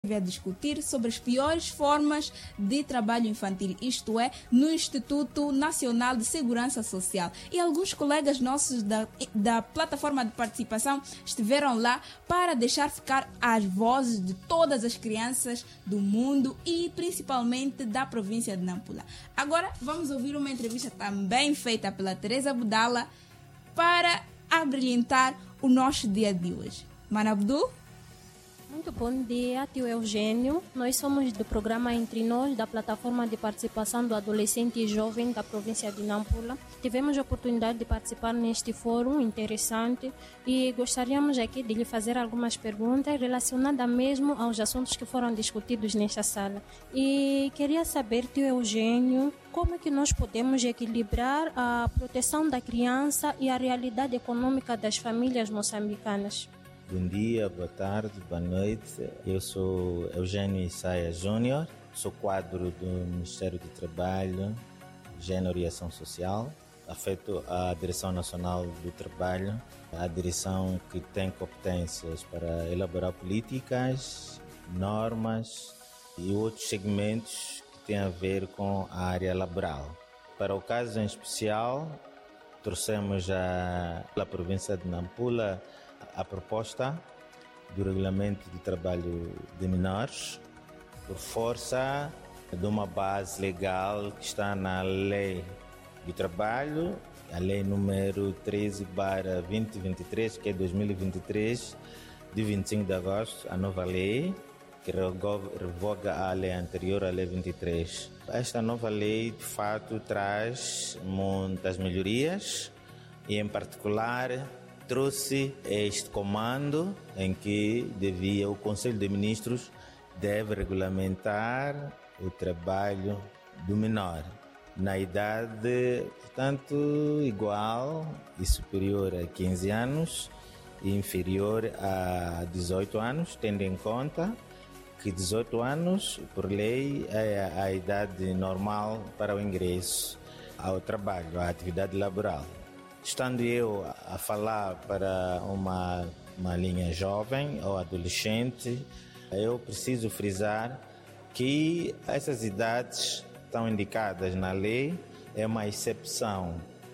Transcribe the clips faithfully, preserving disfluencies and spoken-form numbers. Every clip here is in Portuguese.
a discutir sobre as piores formas de trabalho infantil, isto é, no Instituto Nacional de Segurança Social. E alguns colegas nossos da, da plataforma de participação estiveram lá para deixar ficar as vozes de todas as crianças do mundo e principalmente da província de Nampula. Agora vamos ouvir uma entrevista também feita pela Teresa Budala para abrilhantar o nosso dia de hoje. Mana Abdu? Muito bom dia, tio Eugênio. Nós somos do programa Entre Nós, da plataforma de participação do adolescente e jovem da província de Nampula. Tivemos a oportunidade de participar neste fórum interessante e gostaríamos aqui de lhe fazer algumas perguntas relacionadas mesmo aos assuntos que foram discutidos nesta sala. E queria saber, tio Eugênio, como é que nós podemos equilibrar a proteção da criança e a realidade econômica das famílias moçambicanas? Bom dia, boa tarde, boa noite. Eu sou Eugênio Isaia Júnior, sou quadro do Ministério do Trabalho, Gênero e Ação Social, afeto à Direção Nacional do Trabalho, a direção que tem competências para elaborar políticas, normas e outros segmentos que têm a ver com a área laboral. Para o caso em especial, trouxemos a, a província de Nampula a proposta do Regulamento de Trabalho de Menores por força de uma base legal que está na Lei do Trabalho, a Lei número treze barra dois mil e vinte e três, que é dois mil e vinte e três, de vinte e cinco de agosto, a nova lei que revoga a lei anterior, a Lei vinte e três. Esta nova lei, de fato, traz muitas melhorias e, em particular, trouxe este comando em que devia o Conselho de Ministros deve regulamentar o trabalho do menor na idade, portanto, igual e superior a quinze anos e inferior a dezoito anos, tendo em conta que dezoito anos, por lei, é a idade normal para o ingresso ao trabalho, à atividade laboral. Estando eu a falar para uma, uma linha jovem ou adolescente, eu preciso frisar que essas idades estão indicadas na lei, é uma exceção,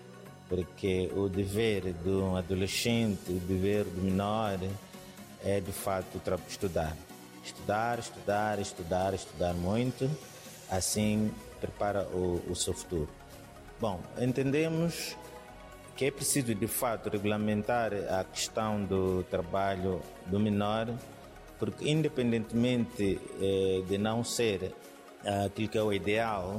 porque o dever de um adolescente, o dever do menor é de fato estudar. Estudar, estudar, estudar, estudar muito, assim prepara o, o seu futuro. Bom, entendemos que é preciso, de fato, regulamentar a questão do trabalho do menor, porque, independentemente eh, de não ser eh, aquilo que é o ideal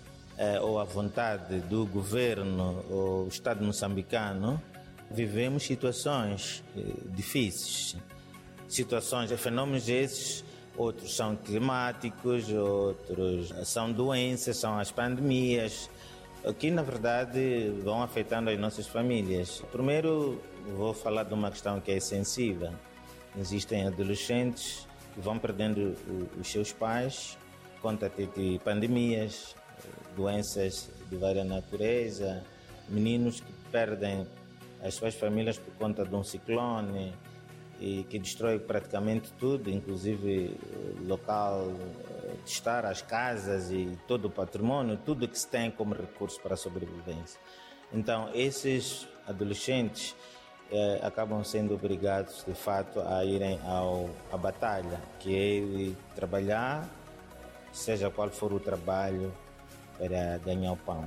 eh, ou a vontade do governo ou o Estado moçambicano, vivemos situações eh, difíceis, situações, fenômenos esses, outros são climáticos, outros são doenças, são as pandemias, que na verdade vão afetando as nossas famílias. Primeiro vou falar de uma questão que é sensível. Existem adolescentes que vão perdendo os seus pais por conta de pandemias, doenças de várias natureza, meninos que perdem as suas famílias por conta de um ciclone e que destrói praticamente tudo, inclusive o local de estar, as casas e todo o patrimônio, tudo que se tem como recurso para a sobrevivência. Então, esses adolescentes eh, acabam sendo obrigados, de fato, a irem ao, à batalha, que é ir trabalhar, seja qual for o trabalho, para ganhar o pão.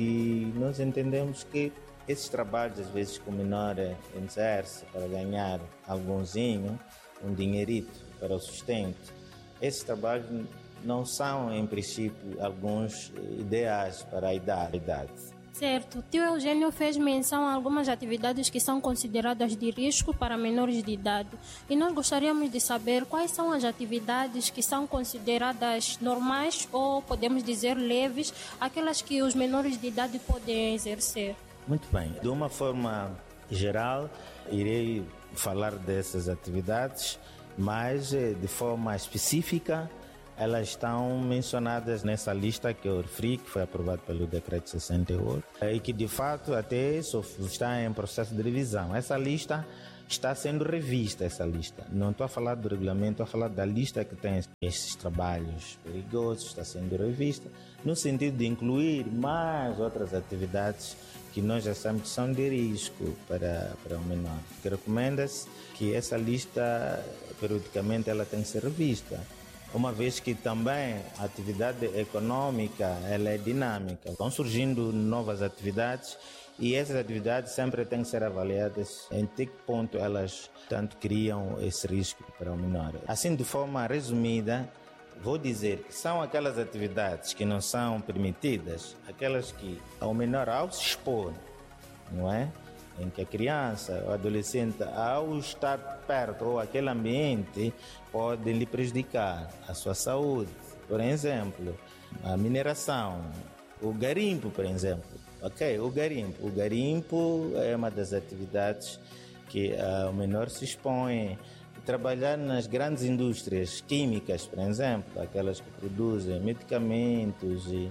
E nós entendemos que esses trabalhos, às vezes, que o menor exerce para ganhar algunzinho, um dinheirito para o sustento, esses trabalhos não são, em princípio, alguns ideais para a idade. Certo. Tio Eugênio fez menção a algumas atividades que são consideradas de risco para menores de idade. E nós gostaríamos de saber quais são as atividades que são consideradas normais ou, podemos dizer, leves, aquelas que os menores de idade podem exercer. Muito bem. De uma forma geral, irei falar dessas atividades, mas de forma específica, elas estão mencionadas nessa lista que eu referi, que foi aprovada pelo Decreto sessenta e oito, e que de fato até está em processo de revisão. Essa lista está sendo revista essa lista. Não estou a falar do regulamento, estou a falar da lista que tem esses trabalhos perigosos, está sendo revista, no sentido de incluir mais outras atividades que nós já sabemos que são de risco para, para o menor. Que recomenda-se que essa lista, periodicamente, ela tem que ser revista, uma vez que também a atividade econômica ela é dinâmica. Estão surgindo novas atividades e essas atividades sempre têm que ser avaliadas em que ponto elas tanto criam esse risco para o menor. Assim, de forma resumida, vou dizer que são aquelas atividades que não são permitidas, aquelas que ao menor, ao se expor, não é? Em que a criança ou adolescente, ao estar perto ou aquele ambiente, pode lhe prejudicar a sua saúde. Por exemplo, a mineração, o garimpo, por exemplo. Ok, o garimpo. O garimpo é uma das atividades que uh, o menor se expõe. Trabalhar nas grandes indústrias químicas, por exemplo, aquelas que produzem medicamentos e,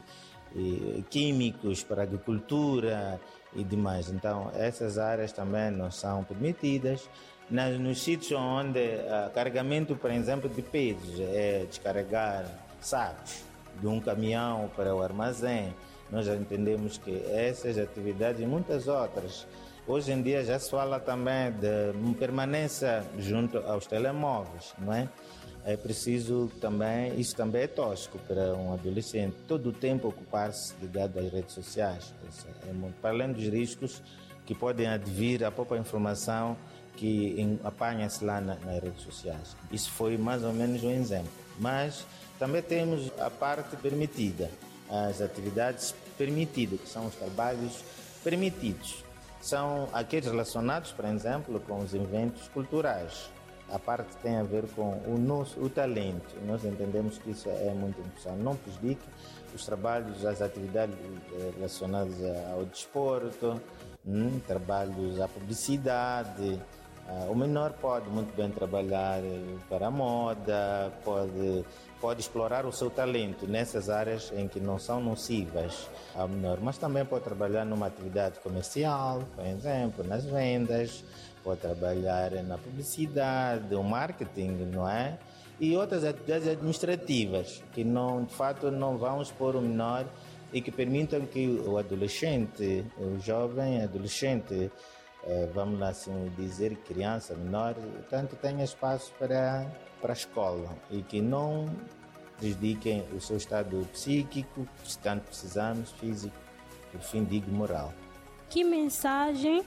e químicos para a agricultura e demais. Então, essas áreas também não são permitidas. Nas, nos sítios onde uh, carregamento, por exemplo, de pesos, é descarregar sacos de um caminhão para o armazém, nós já entendemos que essas atividades e muitas outras. Hoje em dia já se fala também de permanência junto aos telemóveis, não é? É preciso também, isso também é tóxico para um adolescente, todo o tempo ocupar-se ligado às redes sociais. É, para além dos riscos que podem advir à própria informação que apanha-se lá na, nas redes sociais. Isso foi mais ou menos um exemplo. Mas também temos a parte permitida, as atividades permitidas, que são os trabalhos permitidos. São aqueles relacionados, por exemplo, com os eventos culturais. A parte que tem a ver com o nosso o talento. Nós entendemos que isso é muito importante. Não prejudica os trabalhos, as atividades relacionadas ao desporto, hum, trabalhos à publicidade. Uh, o menor pode muito bem trabalhar para a moda, pode, pode explorar o seu talento nessas áreas em que não são nocivas ao menor, mas também pode trabalhar numa atividade comercial, por exemplo, nas vendas, pode trabalhar na publicidade, o marketing, não é? E outras atividades administrativas que não, de fato não vão expor o menor e que permitam que o adolescente, o jovem adolescente, vamos lá assim dizer, criança menor, tanto tenha espaço para, para a escola e que não prejudiquem o seu estado psíquico, se tanto precisamos, físico, por fim digo moral. Que mensagem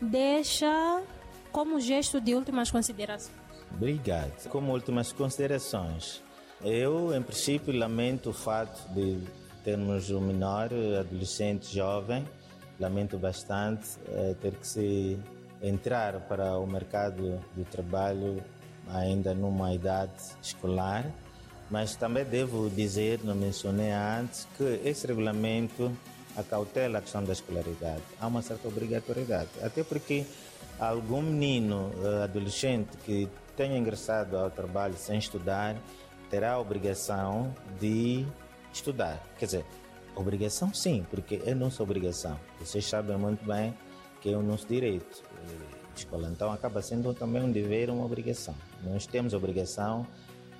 deixa como gesto de últimas considerações? Obrigado. Como últimas considerações, eu em princípio lamento o fato de termos um menor, adolescente, jovem. Lamento bastante eh, ter que se entrar para o mercado de trabalho ainda numa idade escolar, mas também devo dizer, não mencionei antes, que esse regulamento acautela a questão da escolaridade. Há uma certa obrigatoriedade, até porque algum menino, eh, adolescente que tenha ingressado ao trabalho sem estudar, terá a obrigação de estudar. Quer dizer, obrigação sim, porque é nossa obrigação. Vocês sabem muito bem que é o nosso direito de escola. Então acaba sendo também um dever, uma obrigação. Nós temos a obrigação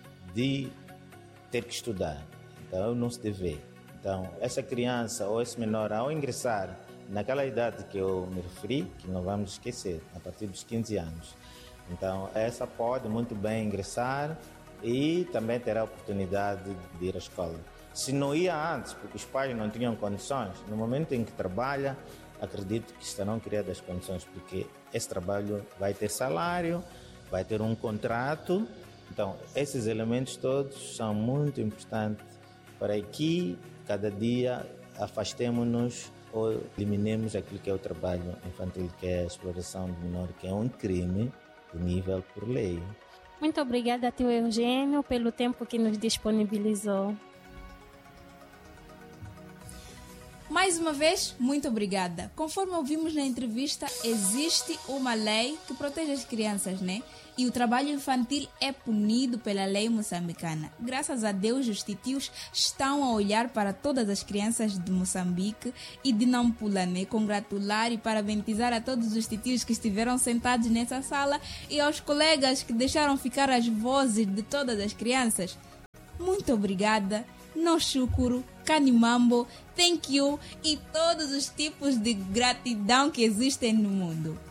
de ter que estudar. Então é o nosso dever. Então essa criança ou esse menor, ao ingressar naquela idade que eu me referi, que não vamos esquecer, a partir dos quinze anos. Então essa pode muito bem ingressar e também terá a oportunidade de ir à escola. Se não ia antes, porque os pais não tinham condições, no momento em que trabalha, acredito que estarão criadas as condições, porque esse trabalho vai ter salário, vai ter um contrato. Então, esses elementos todos são muito importantes para que cada dia afastemos-nos ou eliminemos aquilo que é o trabalho infantil, que é a exploração do menor, que é um crime punível por lei. Muito obrigada, tio Eugênio, pelo tempo que nos disponibilizou. Mais Mais uma vez, muito obrigada. Conforme ouvimos na entrevista, existe uma lei que protege as crianças, né? E o trabalho infantil é punido pela lei moçambicana. Graças a Deus, os titios estão a olhar para todas as crianças de Moçambique e de Nampula, né? Congratular e parabenizar a todos os titios que estiveram sentados nessa sala e aos colegas que deixaram ficar as vozes de todas as crianças. Muito obrigada. Noshukuru, Kanimambo, thank you e todos os tipos de gratidão que existem no mundo.